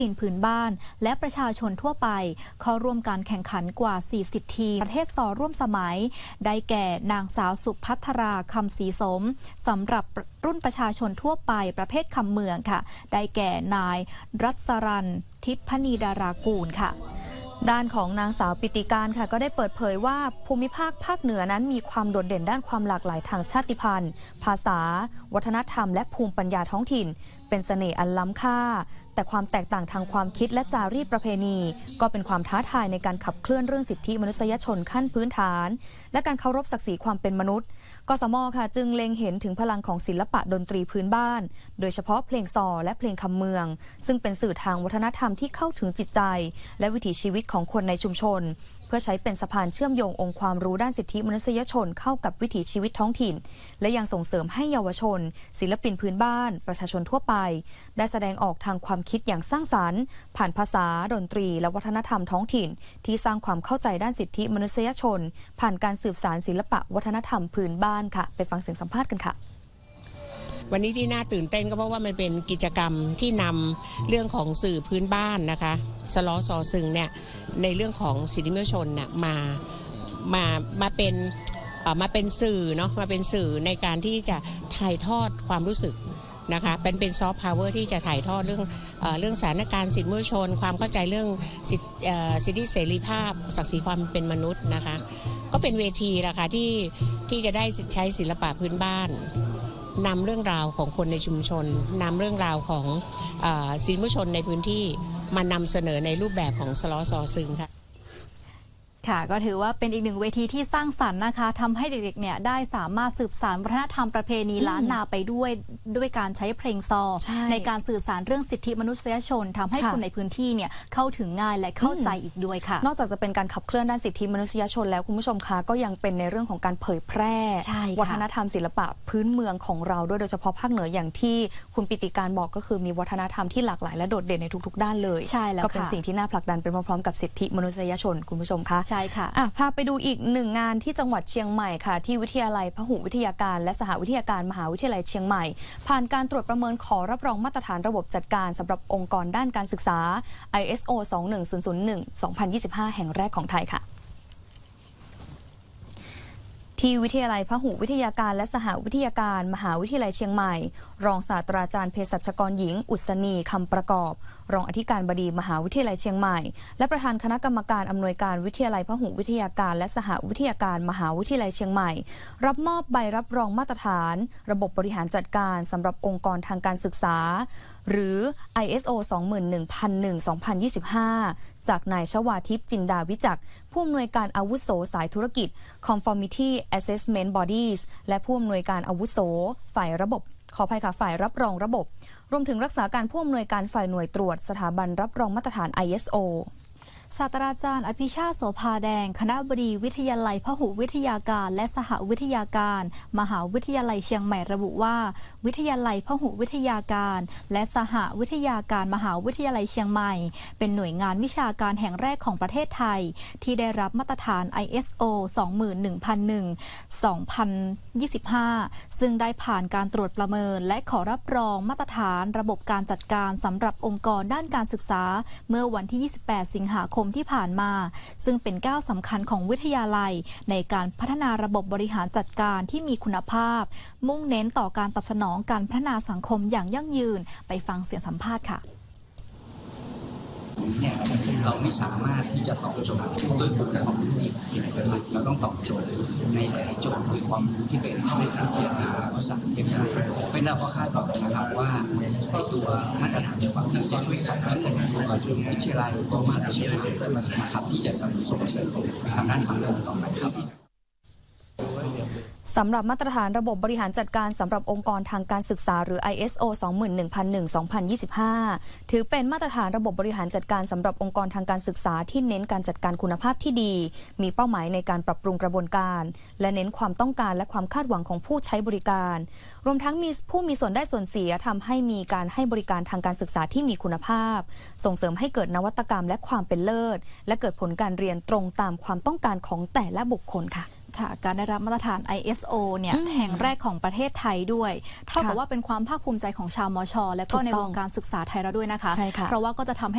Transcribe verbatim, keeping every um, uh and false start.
ศิลปินพื้นบ้านและประชาชนทั่วไปเข้าร่วมการแข่งขันกว่าสี่สิบทีมประเทศซอร่วมสมัยได้แก่นางสาวสุภัทราคำศรีสมสำหรับรุ่นประชาชนทั่วไปประเภทคำเมืองค่ะได้แก่นายรัศรันทิพณีดารากูลค่ะด้านของนางสาวปิติการค่ะก็ได้เปิดเผยว่าภูมิภาคภาคเหนือนั้นมีความโดดเด่นด้านความหลากหลายทางชาติพันธุ์ภาษาวัฒนธรรมและภูมิปัญญาท้องถิ่นเป็นเสน่ห์อันล้ำค่าแต่ความแตกต่างทางความคิดและจารีตประเพณีก็เป็นความท้าทายในการขับเคลื่อนเรื่องสิทธิมนุษยชนขั้นพื้นฐานและการเคารพศักดิ์ศรีความเป็นมนุษย์กสม.ค่ะจึงเล็งเห็นถึงพลังของศิลปะดนตรีพื้นบ้านโดยเฉพาะเพลงซอและเพลงคำเมืองซึ่งเป็นสื่อทางวัฒนธรรมที่เข้าถึงจิตใจและวิถีชีวิตของคนในชุมชนเพื่อใช้เป็นสะพานเชื่อมโยงองค์ความรู้ด้านสิทธิมนุษยชนเข้ากับวิถีชีวิตท้องถิ่นและยังส่งเสริมให้เยาวชนศิลปินพื้นบ้านประชาชนทั่วไปได้แสดงออกทางความคิดอย่างสร้างสรรค์ผ่านภาษาดนตรีและวัฒนธรรมท้องถิ่นที่สร้างความเข้าใจด้านสิทธิมนุษยชนผ่านการสืบสานศิลปะวัฒนธรรมพื้นบ้านค่ะไปฟังเสียงสัมภาษณ์กันค่ะวันนี้ที่น่าตื่นเต้นก็เพราะว่ามันเป็นกิจกรรมที่นำเรื่องของสื่อพื้นบ้านนะคะสล้อซอซึงเนี่ยในเรื่องของสิทธิมนุษยชนเนี่ยมามามาเป็นมาเป็นสื่อเนาะมาเป็นสื่อในการที่จะถ่ายทอดความรู้สึกนะคะเป็นเป็นซอฟต์พาวเวอร์ที่จะถ่ายทอดเรื่องเอ่อเรื่องสถานการณ์สิทธิมนุษยชนความเข้าใจเรื่องสิทธิสิทธิเสรีภาพศักดิ์ศรีความเป็นมนุษย์นะคะก็เป็นเวทีละค่ะที่ที่จะได้ใช้ศิลปะพื้นบ้านนำเรื่องราวของคนในชุมชนนำเรื่องราวของศิลปชนในพื้นที่มานำเสนอในรูปแบบของสล้อซอซึงค่ะค่ะก็ถือว่าเป็นอีกหนึ่งเวทีที่สร้างสรรค์นะคะทำให้เด็กๆเนี่ยได้สามารถสืบสานวัฒนธรรมประเพณีล้านนาไปด้วยด้วยการใช้เพลงซอ ใ, ในการสื่อสารเรื่องสิทธิมนุษยชนทำให้คนในพื้นที่เนี่ยเข้าถึงง่ายและเข้าใจอีกด้วยค่ะนอกจากจะเป็นการขับเคลื่อนด้านสิทธิมนุษยชนแล้วคุณผู้ชมคะก็ยังเป็นในเรื่องของการเผยแพร่วัฒนธรรมศิลปะพื้นเมืองของเราด้วยโดยเฉพาะภาคเหนืออย่างที่คุณปิติการบอกก็คือมีวัฒนธรรมที่หลากหลายและโดดเด่นในทุกๆด้านเลยใช่แล้วก็เป็นสิ่งที่น่าผลักดันไปพร้อมๆกับสิทธิมนุษยชนคุณผู้ชมคะใช่ค่ะไปดูอีกหนึ่งงานที่จังหวัดเชียงใหม่ค่ะที่วิทยาลัยพหุวิทยาการและสหวิทยาการมหาวิทยาลัยเชียงใหม่ผ่านการตรวจประเมินขอรับรองมาตรฐานระบบจัดการสำหรับองค์กรด้านการศึกษา ไอ เอส โอ สองหนึ่งศูนย์ศูนย์หนึ่ง สองพันยี่สิบห้า แห่งแรกของไทยค่ะที่วิทยาลัยพหุวิทยาการและสหวิทยาการมหาวิทยาลัยเชียงใหม่รองศาสตราจารย์เภสัชกรหญิงอุศนีคำประกอบรองอธิการบดีมหาวิทยาลัยเชียงใหม่และประธานคณะกรรมการอำนวยการวิทยาลัยพหุวิทยาการและสหวิทยาการมหาวิทยาลัยเชียงใหม่รับมอบใบรับรองมาตรฐานระบบบริหารจัดการสำหรับองค์กรทางการศึกษาหรือ ไอ เอส โอ สองหมื่นหนึ่งพันหนึ่ง สองพันยี่สิบห้า จากนายชวาทิพย์จินดาวิจักรผู้อำนวยการอาวุโสสายธุรกิจ Conformity Assessment Bodies และผู้อำนวยการอาวุโสฝ่ายระบบขออภัยค่ะฝ่ายรับรองระบบรวมถึงรักษาการผู้อำนวยการฝ่ายหน่วยตรวจสถาบันรับรองมาตรฐาน ไอ เอส โอศาสตราจารย์อภิชาติโสภาแดงคณบดีวิทยาลัยพหุวิทยาการและสหวิทยาการมหาวิทยาลัยเชียงใหม่ระบุว่าวิทยาลัยพหุวิทยาการและสหวิทยาการมหาวิทยาลัยเชียงใหม่เป็นหน่วยงานวิชาการแห่งแรกของประเทศไทยที่ได้รับมาตรฐาน ไอ เอส โอ สองหมื่นหนึ่งพันหนึ่ง สองพันยี่สิบห้า ซึ่งได้ผ่านการตรวจประเมินและขอรับรองมาตรฐานระบบการจัดการสำหรับองค์กรด้านการศึกษาเมื่อวันที่ยี่สิบแปดสิงหาคมที่ผ่านมาซึ่งเป็นก้าวสำคัญของวิทยาลัยในการพัฒนาระบบบริหารจัดการที่มีคุณภาพมุ่งเน้นต่อการตอบสนองการพัฒนาสังคมอย่างยั่งยืนไปฟังเสียงสัมภาษณ์ค่ะเนี่ยเราไม่สามารถที่จะตอบโจทย์ด้วยบุคคลเดียวเราต้องตอบโจทย์ในหลายๆโจทย์ด้วยความรู้ที่เป็นวิทยาการภาษาเป็นไงเป็นเราก็คาดหวังนะครับว่าในตัวมาตรฐานฉบับนี้จะช่วยขับเคลื่อนตัววิทยาลัยตัวมหาวิทยาลัยนะครับที่จะส่งเสริมทางด้านสังคมต่อไปครับสำหรับมาตรฐานระบบบริหารจัดการสำหรับองค์กรทางการศึกษาหรือ ไอ เอส โอ สองหมื่นหนึ่งพันหนึ่ง สองพันยี่สิบห้า ถือเป็นมาตรฐานระบบบริหารจัดการสำหรับองค์กรทางการศึกษาที่เน้นการจัดการคุณภาพที่ดีมีเป้าหมายในการปรับปรุงกระบวนการและเน้นความต้องการและความคาดหวังของผู้ใช้บริการรวมทั้งมีผู้มีส่วนได้ส่วนเสียทำให้มีการให้บริการทางการศึกษาที่มีคุณภาพส่งเสริมให้เกิดนวัตกรรมและความเป็นเลิศและเกิดผลการเรียนตรงตามความต้องการของแต่ละบุคคลค่ะ ค่ะการได้รับมาตรฐาน ไอ เอส โอ เนี่ยแห่งแรกของประเทศไทยด้วยเท่ากับว่าเป็นความภาคภูมิใจของชาวมช.และก็ในวงการศึกษาไทยเราด้วยนะคะเพราะว่าก็จะทำให้